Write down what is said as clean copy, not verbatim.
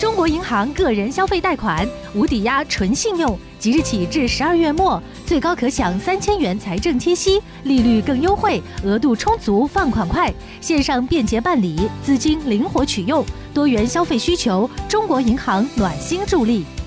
中国银行个人消费贷款无抵押纯信用，即日起至12月末，最高可享3000元财政贴息，利率更优惠，额度充足，放款快，线上便捷办理，资金灵活取用，多元消费需求，中国银行暖心助力。